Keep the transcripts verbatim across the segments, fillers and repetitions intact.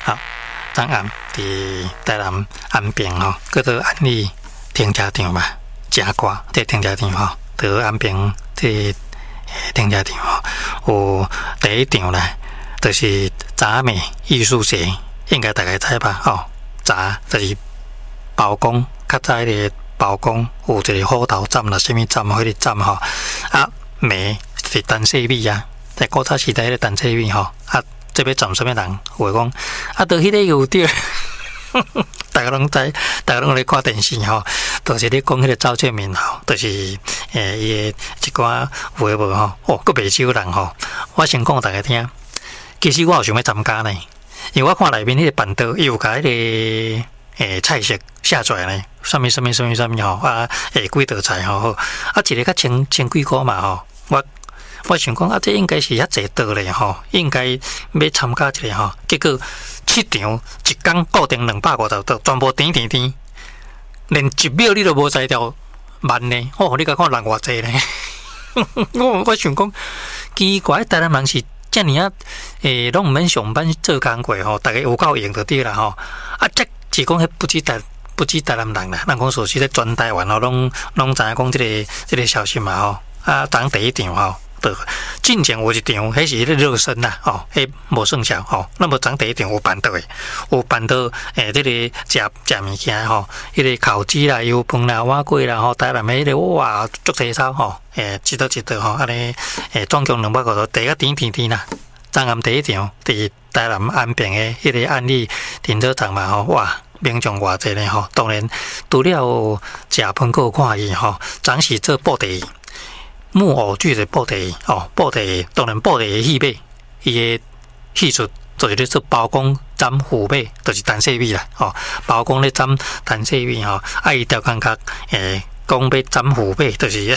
好，昨暗伫台南安平吼，叫做安利停车场嘛，食歌这停车场吼，伫安平这停车场吼，有第一场咧，就是杂美艺术节，应该大家知吧？吼、哦，杂就是包公，较早咧包公有一个虎头站啦，什么站，迄个站吼，啊美是陈世美啊，在古早时代咧陈世美吼，啊这要站什么人？有讲啊，到迄个有对。大家拢知，大家拢咧看电视吼，都是咧讲迄个赵建明吼，就是诶伊诶一寡有诶无吼，哦，佫袂少人吼。我先讲大家听，其实我有想要参加呢，因为我看内面迄个板凳，伊有甲迄个诶菜色写出来呢，什么什么什么什么吼，啊诶几道菜吼，啊一个较千千几箍嘛吼，我我想讲啊，这应该是遐济道咧吼，应该要参加一下吼，结果。七场一天固定两百五十道，全部点点点，连一秒你都无才调慢呢。哦，你甲看人偌济呢？我我想讲奇怪，台南人是遮尔啊，诶，拢毋免上班做工过吼，大家有够用就对啦吼。啊，这是讲迄不止台不止台南人啦，咱讲说是咧全台湾吼，拢拢知影讲即、這個即、這個消息嘛吼。啊，当第一场吼。对，进前有一场，迄是迄个热身啦，哦，迄无算少哦。那么昨第一场有办到诶，有办到诶，即、這个食食物件吼，迄、那个烤鸡啦、油饭啦、碗粿啦，吼，台南迄个哇，足济sau吼，诶，一道一道吼，安尼诶，总共两百个道，第一点点点啦。昨暗第一场，伫台南安平诶，迄个安利停车场嘛，吼，哇，民众偌济咧吼，当然除了食饭个看伊吼，总是做布袋。木偶剧的布袋哦，布袋当然布袋的戏码，伊的戏出就是咧做包公斩虎尾，就是陈世美啦哦。包公咧斩陈世美吼，啊伊条感觉诶，讲要斩虎尾，就是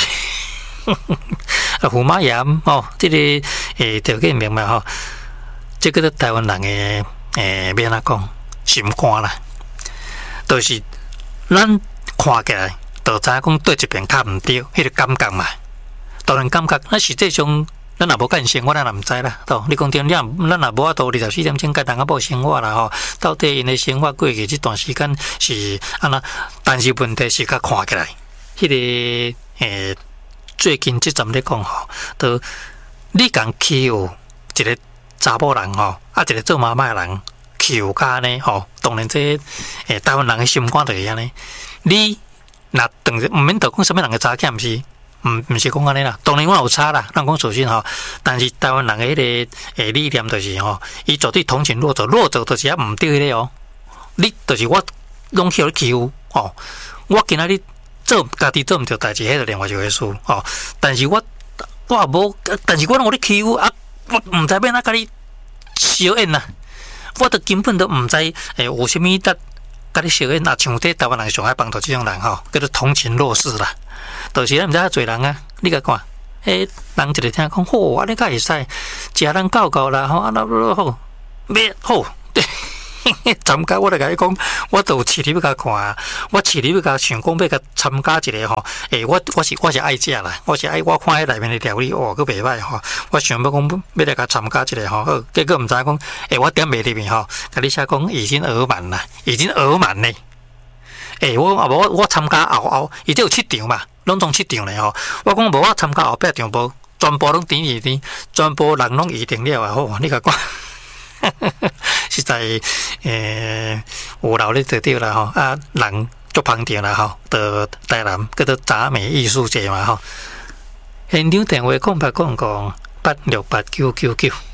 驸马爷哦，这个诶条件明白吼，这个是台湾人的诶，免哪讲心肝啦，就是咱看起来就知影讲对一边较毋对，迄个感觉嘛。当然感觉，那实际上咱也无干生活，咱也毋知啦。哦，你讲对，咱咱也无法度二十四点钟甲人家报生活啦吼。到底因的生活过去这段时间是安那？但是问题是，甲看起来，迄、那个诶，最近即阵咧讲吼，都你共欺负一个查某人吼，啊一个做妈妈的人欺负家呢吼。当然这诶台湾人的心肝就是安尼。你若当毋免着讲什么人嘅查囝，毋是？毋毋是讲安尼啦，当然我有差啦，咱讲首先吼，但是台湾人诶迄个诶理念就是吼，伊绝对同情弱者，弱者就是遐毋对咧哦。你就是我拢去互你欺负哦，我今仔日做家己做毋着代志，迄个另外一回事哦。但是我我也无，但是我拢互你欺负啊，我毋知要哪甲你相应啦，我都根本都毋知诶有啥物得甲你相应啊。像这台湾人上爱帮助即种人吼，叫做同情弱势啦。就是咱毋知影侪人啊，你甲看，诶、欸，人一个听讲，吼、哦，安尼甲会使，食人狗狗啦，吼，啊，那好，咩好，参加我来甲你讲，我都有试你要甲看啊，我试你要甲想讲要甲参加一个吼，诶、欸，我我是我是爱食啦，我是爱我看迄内面的料理，哦，佫袂歹吼，我想要讲要来甲参加一个吼，好，结果毋知影讲，诶、欸，我点袂入面吼，甲你写讲已經額滿啦，已經額滿咧。诶、欸，我啊无我參加後後，伊只有七場嘛，攏總七場咧吼。我講無我參加後八場無，全部攏點二點，全部人攏預定了啊！好，你甲講，實在誒、欸、有勞力就對啦吼。啊，人足捧場啦吼，到台南叫做雜美藝術節嘛吼。現場電話空八空空八六八九九九。